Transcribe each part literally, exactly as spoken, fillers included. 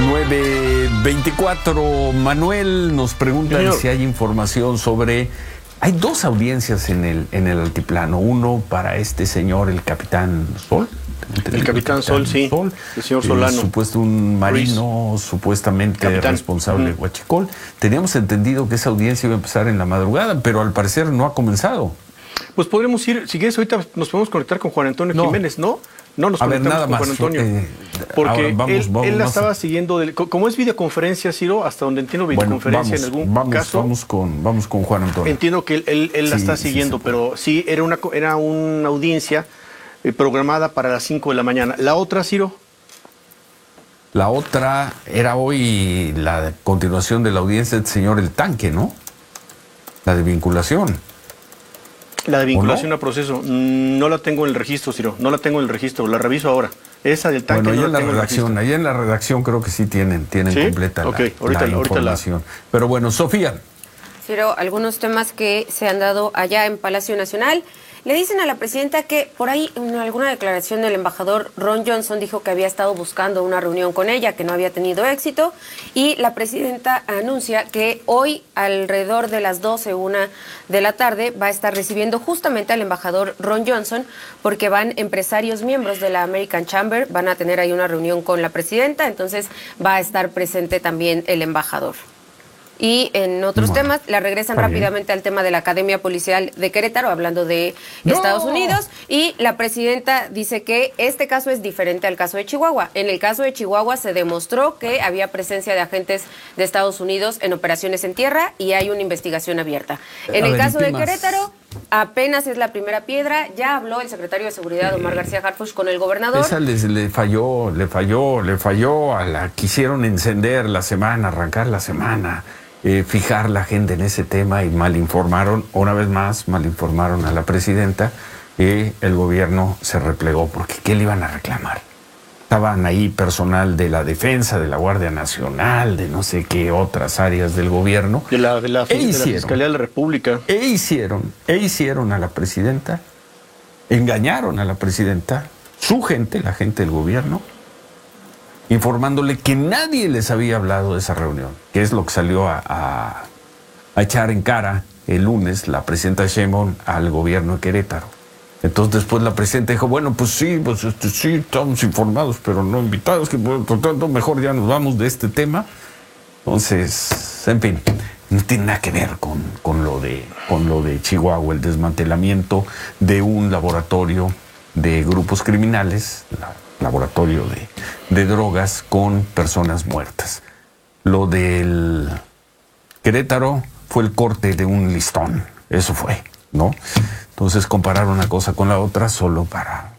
nueve veinticuatro. Manuel nos pregunta Señor. si hay información sobre... Hay dos audiencias en el, en el altiplano. Uno para este señor, el capitán Sol. El capitán, el capitán Sol, sí. Sol, el señor Solano. Eh, supuesto un marino, Ruiz. supuestamente capitán. responsable de Huachicol. Teníamos entendido que esa audiencia iba a empezar en la madrugada, pero al parecer no ha comenzado. Pues podremos ir, si quieres, ahorita nos podemos conectar con Juan Antonio no. Jiménez, ¿no? No nos a ver, conectamos nada con más, Juan Antonio. Eh, porque vamos, él, vamos, él la estaba a... siguiendo, de, como es videoconferencia, Ciro, hasta donde entiendo videoconferencia bueno, vamos, en algún vamos, caso. Vamos con, vamos con Juan Antonio. Entiendo que él, él, él sí, la está siguiendo, sí, pero sí, era una, era una audiencia eh, programada para las cinco de la mañana. ¿La otra, Ciro? La otra era hoy la continuación de la audiencia del señor El Tanque, ¿no? La de vinculación. La de vinculación no? a proceso, no la tengo en el registro, Ciro, no la tengo en el registro, la reviso ahora. Esa del Tanque bueno, no en la la tengo redacción, en el allá en la redacción creo que sí tienen, tienen ¿Sí? completa okay. la, ahorita, la ahorita información. La... Pero bueno, Sofía. Ciro, algunos temas que se han dado allá en Palacio Nacional. Le dicen a la presidenta que por ahí en alguna declaración del embajador Ron Johnson dijo que había estado buscando una reunión con ella, que no había tenido éxito, y la presidenta anuncia que hoy alrededor de las doce, una de la tarde va a estar recibiendo justamente al embajador Ron Johnson, porque van empresarios miembros de la American Chamber, van a tener ahí una reunión con la presidenta, entonces va a estar presente también el embajador. Y en otros bueno, temas, la regresan rápidamente bien. al tema de la Academia Policial de Querétaro, hablando de no. Estados Unidos, y la presidenta dice que este caso es diferente al caso de Chihuahua. En el caso de Chihuahua se demostró que había presencia de agentes de Estados Unidos en operaciones en tierra y hay una investigación abierta. En A el ver, caso de Querétaro, apenas es la primera piedra, ya habló el secretario de Seguridad, Omar García Harfuch, con el gobernador. Esa les, le falló, le falló, le falló a la quisieron encender la semana, arrancar la semana. Eh, fijar la gente en ese tema y malinformaron, una vez más, malinformaron a la presidenta y el gobierno se replegó, porque ¿qué le iban a reclamar? Estaban ahí personal de la defensa, de la Guardia Nacional, de no sé qué otras áreas del gobierno. De la, de la, e de hicieron, la Fiscalía de la República. E hicieron, e hicieron a la presidenta, engañaron a la presidenta, su gente, la gente del gobierno, informándole que nadie les había hablado de esa reunión, que es lo que salió a, a, a echar en cara el lunes la presidenta Sheinbaum al gobierno de Querétaro. Entonces después la presidenta dijo, bueno, pues sí, pues este, sí, estamos informados, pero no invitados, que por tanto mejor ya nos vamos de este tema. Entonces, en fin, no tiene nada que ver con, con, lo de, con lo de Chihuahua, el desmantelamiento de un laboratorio de grupos criminales, la, laboratorio de, de drogas con personas muertas. Lo del Querétaro fue el corte de un listón, eso fue, ¿no? Entonces comparar una cosa con la otra solo para,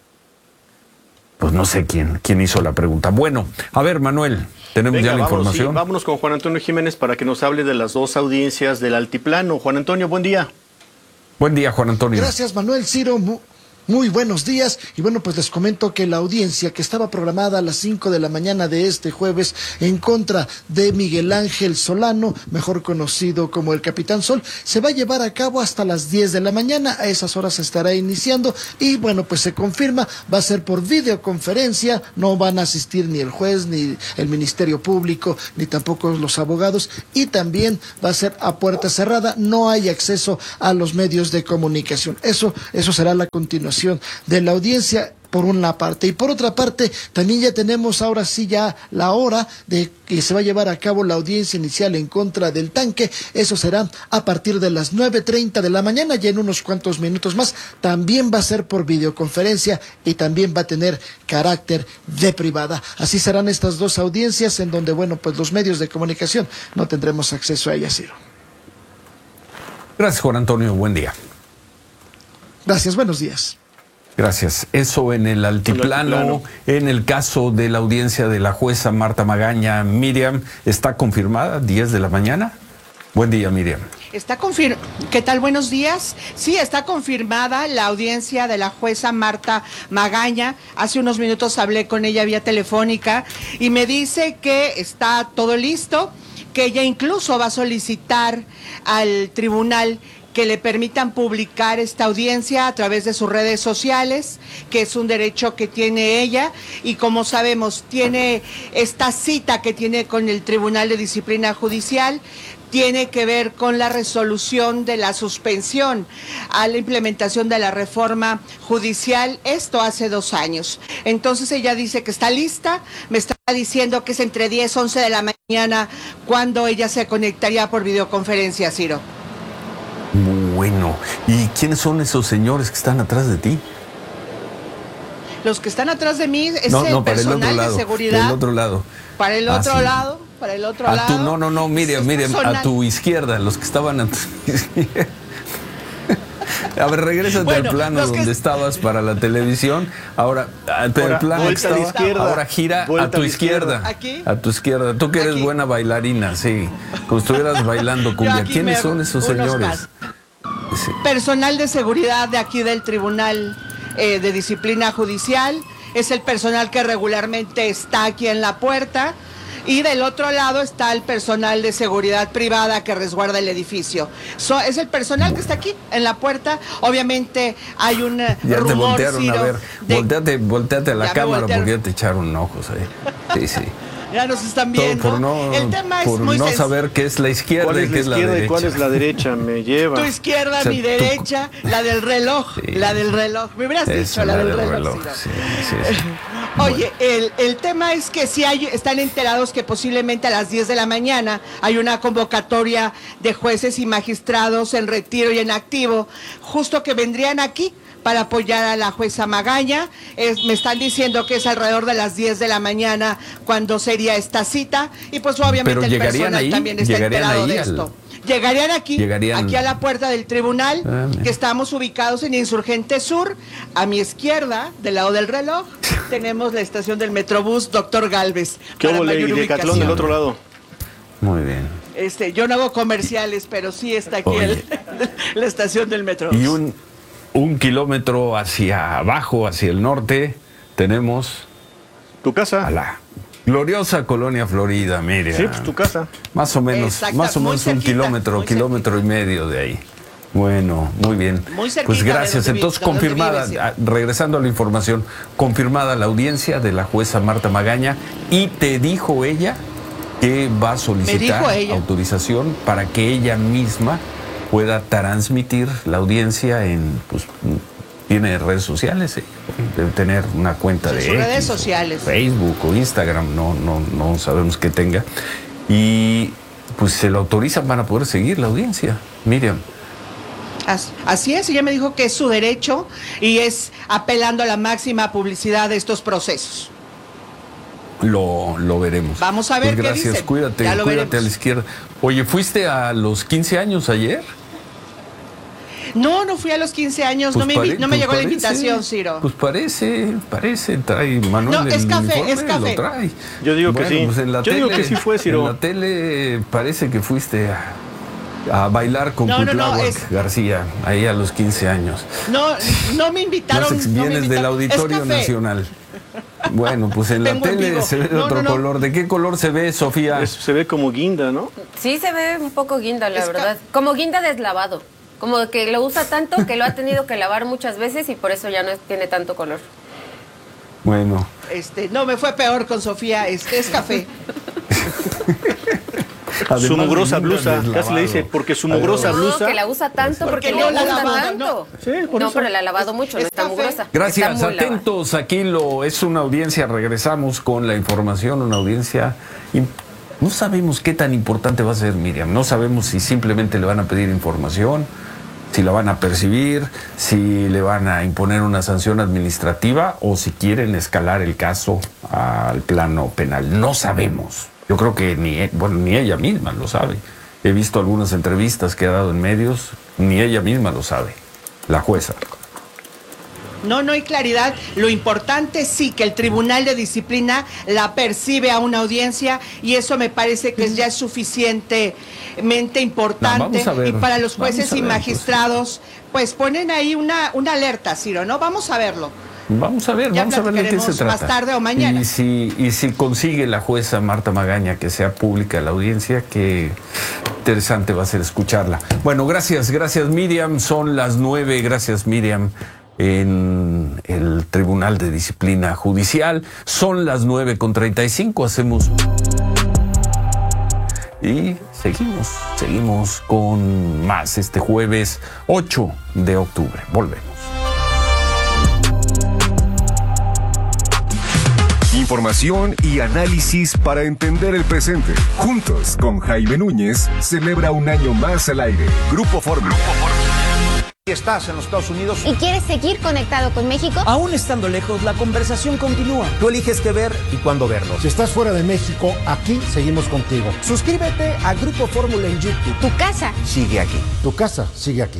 pues no sé quién, quién hizo la pregunta. Bueno, a ver, Manuel, tenemos Venga, ya la vámonos, información. Sí, vámonos con Juan Antonio Jiménez para que nos hable de las dos audiencias del altiplano. Juan Antonio, buen día. Buen día, Juan Antonio. Gracias, Manuel. Ciro, muy buenos días, y bueno, pues les comento que la audiencia que estaba programada a las cinco de la mañana de este jueves en contra de Miguel Ángel Solano, mejor conocido como el Capitán Sol, se va a llevar a cabo hasta las diez de la mañana, a esas horas se estará iniciando, y bueno, pues se confirma, va a ser por videoconferencia, no van a asistir ni el juez, ni el Ministerio Público, ni tampoco los abogados, y también va a ser a puerta cerrada, no hay acceso a los medios de comunicación, eso, eso será la continuación de la audiencia por una parte, y por otra parte también ya tenemos ahora sí ya la hora de que se va a llevar a cabo la audiencia inicial en contra del Tanque. Eso será a partir de las nueve treinta de la mañana, ya en unos cuantos minutos más. También va a ser por videoconferencia y también va a tener carácter de privada. Así serán estas dos audiencias en donde, bueno, pues los medios de comunicación no tendremos acceso a ellas, Ciro. Gracias, Juan Antonio, buen día. Gracias, buenos días. Gracias. Eso en el altiplano, en el, altiplano. En el caso de la audiencia de la jueza Marta Magaña, Miriam, ¿está confirmada? diez de la mañana. Buen día, Miriam. Está confir- ¿Qué tal? Buenos días. Sí, está confirmada la audiencia de la jueza Marta Magaña. Hace unos minutos hablé con ella vía telefónica y me dice que está todo listo, que ella incluso va a solicitar al tribunal que le permitan publicar esta audiencia a través de sus redes sociales, que es un derecho que tiene ella, y como sabemos, tiene esta cita que tiene con el Tribunal de Disciplina Judicial, tiene que ver con la resolución de la suspensión a la implementación de la reforma judicial, esto hace dos años. Entonces ella dice que está lista, me está diciendo que es entre diez, once de la mañana cuando ella se conectaría por videoconferencia, Ciro. Bueno, ¿y quiénes son esos señores que están atrás de ti? Los que están atrás de mí es no, el no, para el otro personal lado, de seguridad. Para el otro lado. Para el otro ah, sí. lado, para el otro a lado. Tu, no, no, no, Miriam, Miriam, personal. A tu izquierda, los que estaban a tu izquierda. A ver, regrésate bueno, al plano donde que... estabas para la televisión. Ahora, pero el plano que estaba, izquierda, ahora gira a tu izquierda. ¿Aquí? A tu izquierda. Tú que eres aquí. Buena bailarina, sí. Como estuvieras bailando cumbia. ¿Quiénes son esos señores? Sí. Personal de seguridad de aquí del Tribunal eh, de Disciplina Judicial. Es el personal que regularmente está aquí en la puerta. Y del otro lado está el personal de seguridad privada que resguarda el edificio. So, es el personal que está aquí en la puerta. Obviamente hay un ya rumor, te voltearon, Ciro, a ver, de... volteate, volteate a la ya cámara porque ya te echaron ojos ahí. Sí, sí. Ya nos están viendo. Todo por no, el tema es por muy no saber qué es la izquierda ¿Cuál es y qué la izquierda es la derecha. Y cuál es la derecha, me lleva. Tu izquierda, o sea, mi derecha, tu... la del reloj, sí. la del reloj. Me hubieras es dicho la, la del, del reloj. reloj. Sí, sí, sí. Oye, el, el tema es que si hay, están enterados que posiblemente a las diez de la mañana hay una convocatoria de jueces y magistrados en retiro y en activo, justo que vendrían aquí para apoyar a la jueza Magaña. Es, me están diciendo que es alrededor de las diez de la mañana cuando sería esta cita, y pues obviamente el personal ahí, también está enterado de esto. Al... Llegarían aquí, Llegarían... aquí a la puerta del tribunal, ah, que estamos ubicados en Insurgente Sur. A mi izquierda, del lado del reloj, tenemos la estación del Metrobús Doctor Galvez. ¿Qué ole? Y Decatlón del otro lado. Muy bien. Este, yo no hago comerciales, pero sí está aquí el, la estación del Metrobús. Y un, un kilómetro hacia abajo, hacia el norte, tenemos... ¿Tu casa? A la gloriosa Colonia Florida, mire. Sí, pues tu casa. Más o menos, más o menos cerquita, un kilómetro, kilómetro cerquita. y medio de ahí. Bueno, muy bien. Muy cerquita, pues gracias. Entonces, confirmada, vives, sí. regresando a la información, confirmada la audiencia de la jueza Marta Magaña, y te dijo ella que va a solicitar autorización para que ella misma pueda transmitir la audiencia en, pues, tiene redes sociales, ¿eh? Debe tener una cuenta sí, de X, redes sociales, Facebook o Instagram, no, no, no sabemos qué tenga. Y pues se lo autorizan, van a poder seguir la audiencia. Miriam. Así es, ella me dijo que es su derecho y es apelando a la máxima publicidad de estos procesos. Lo, lo veremos. Vamos a ver pues gracias, qué dicen. Cuídate, cuídate veremos. A la izquierda. Oye, ¿fuiste a los quince años ayer? No, no fui a los quince años, pues no me, pare, no me pues llegó parece, la invitación, Ciro. Pues parece, parece, trae Manuel. No, es el café, uniforme, es café. Lo trae. Yo digo bueno, que sí. Pues en la Yo tele, digo que sí fue, Ciro. En la tele parece que fuiste a, a bailar con no, no, no, es... García, ahí a los quince años. No, no me invitaron. No sé, no vienes me invitaron. del Auditorio Nacional. Bueno, pues en la tele se ve de no, otro no, no. color. ¿De qué color se ve, Sofía? Es, se ve como guinda, ¿no? Sí, se ve un poco guinda, la es verdad. Como guinda deslavado. Como que lo usa tanto que lo ha tenido que lavar muchas veces y por eso ya no tiene tanto color. Bueno. Este, no, me fue peor con Sofía, este es café. Además, su mugrosa blusa, casi le dice, porque su mugrosa no, blusa. que la usa tanto porque, porque no la usa tanto. No, sí, no pero la ha lavado mucho, no está mugrosa. Gracias, atentos, lavada. Aquí lo es una audiencia, regresamos con la información, una audiencia. No sabemos qué tan importante va a ser, Miriam, no sabemos si simplemente le van a pedir información, si la van a percibir, si le van a imponer una sanción administrativa o si quieren escalar el caso al plano penal. No sabemos. Yo creo que ni, bueno, ni ella misma lo sabe. He visto algunas entrevistas que ha dado en medios, ni ella misma lo sabe, la jueza. No, no hay claridad. Lo importante sí que el Tribunal de Disciplina la percibe a una audiencia y eso me parece que ya es suficientemente importante. No, y para los jueces y magistrados, pues ponen ahí una, una alerta, Ciro, ¿no? Vamos a verlo. Vamos a ver, Ya vamos a ver de qué se trata. Más tarde o mañana. Y si, y si consigue la jueza Marta Magaña que sea pública la audiencia, qué interesante va a ser escucharla. Bueno, gracias, gracias Miriam. Son las nueve, gracias Miriam, en el Tribunal de Disciplina Judicial. Son las nueve con treinta y cinco, hacemos... Y seguimos, seguimos con más este jueves ocho de octubre. Volvemos. Información y análisis para entender el presente. Juntos con Jaime Núñez, celebra un año más al aire. Grupo Fórmula. Si estás en los Estados Unidos y quieres seguir conectado con México, aún estando lejos, la conversación continúa. Tú eliges qué ver y cuándo verlo. Si estás fuera de México, aquí seguimos contigo. Suscríbete a Grupo Fórmula en YouTube. Tu casa sigue aquí. Tu casa sigue aquí.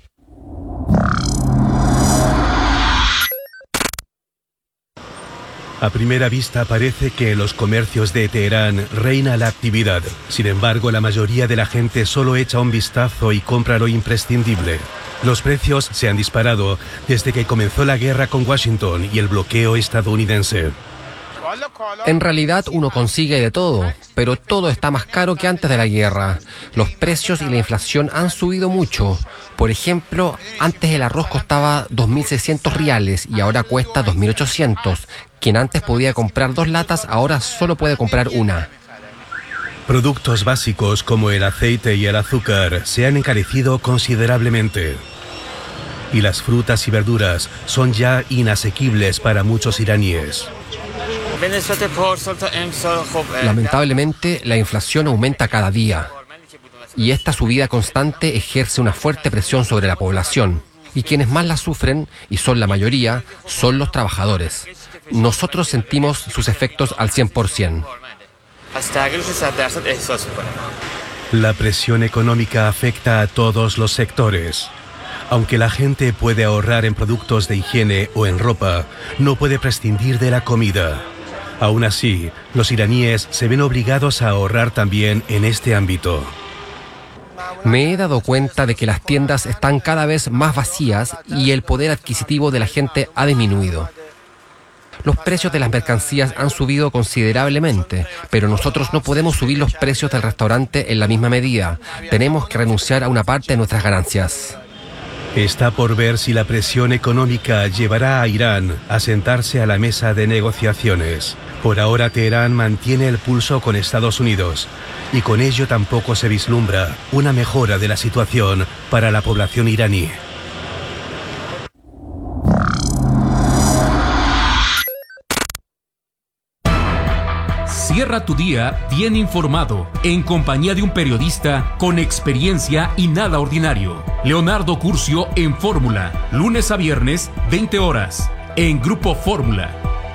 A primera vista parece que en los comercios de Teherán reina la actividad. Sin embargo, la mayoría de la gente solo echa un vistazo y compra lo imprescindible. Los precios se han disparado desde que comenzó la guerra con Washington y el bloqueo estadounidense. En realidad uno consigue de todo, pero todo está más caro que antes de la guerra. Los precios y la inflación han subido mucho. Por ejemplo, antes el arroz costaba dos mil seiscientos reales y ahora cuesta dos mil ochocientos. Quien antes podía comprar dos latas, ahora solo puede comprar una. Productos básicos como el aceite y el azúcar se han encarecido considerablemente. Y las frutas y verduras son ya inasequibles para muchos iraníes. Lamentablemente, la inflación aumenta cada día. Y esta subida constante ejerce una fuerte presión sobre la población. Y quienes más la sufren, y son la mayoría, son los trabajadores. Nosotros sentimos sus efectos al cien por ciento. La presión económica afecta a todos los sectores. Aunque la gente puede ahorrar en productos de higiene o en ropa, no puede prescindir de la comida. Aún así, los iraníes se ven obligados a ahorrar también en este ámbito. Me he dado cuenta de que las tiendas están cada vez más vacías y el poder adquisitivo de la gente ha disminuido. Los precios de las mercancías han subido considerablemente, pero nosotros no podemos subir los precios del restaurante en la misma medida. Tenemos que renunciar a una parte de nuestras ganancias. Está por ver si la presión económica llevará a Irán a sentarse a la mesa de negociaciones. Por ahora Teherán mantiene el pulso con Estados Unidos y con ello tampoco se vislumbra una mejora de la situación para la población iraní. Cierra tu día bien informado, en compañía de un periodista con experiencia y nada ordinario. Leonardo Curcio en Fórmula, lunes a viernes, veinte horas, en Grupo Fórmula.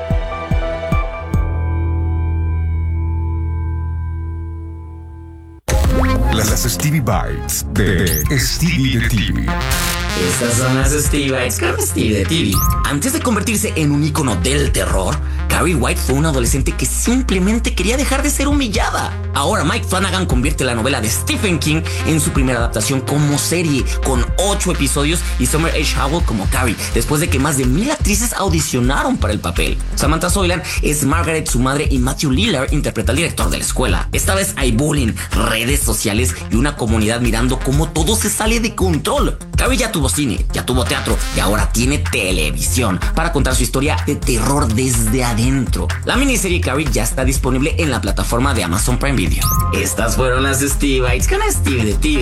Las Stevie Bites de Stevie de T V. Estas son las Stevie Bites con Stevie de T V. Antes de convertirse en un ícono del terror, Carrie White fue una adolescente que simplemente quería dejar de ser humillada. Ahora Mike Flanagan convierte la novela de Stephen King en su primera adaptación como serie, con ocho episodios y Summer H. Howell como Carrie, después de que más de mil actrices audicionaron para el papel. Samantha Soilan es Margaret, su madre, y Matthew Lillard interpreta al director de la escuela. Esta vez hay bullying, redes sociales y una comunidad mirando cómo todo se sale de control. Carrie ya tuvo cine, ya tuvo teatro y ahora tiene televisión para contar su historia de terror desde adentro. La miniserie Carrie ya está disponible en la plataforma de Amazon Prime Video. Estas fueron las Stevie Bites con Stevie de T V.